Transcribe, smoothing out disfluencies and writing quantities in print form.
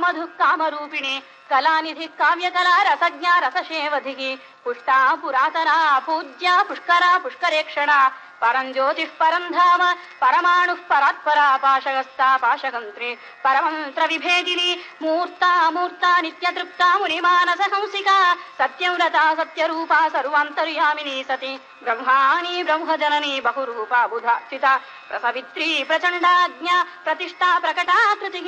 कामवधु कामरूपिणे कलानिधि काव्यकला रसज्ञा रसशेवधिः पुष्टा पुरातना पूज्या पुष्करा पुष्करेक्षणा परं ज्योतिः परं धाम परमाणुः परात्परा पाशगस्ता पाशगन्त्री परमन्त्र विभेदिनी मूर्ता मूर्ता नित्यतृप्ता मुनिमानसहंसिका सत्यव्रता सत्यरूपा सर्वान्तर्यामिनी सती ब्रह्माणी ब्रह्मजननी बहुरूपा बुधाचिता प्रसवित्री प्रचण्डाज्ञा प्रतिष्ठा प्रकटाकृतिः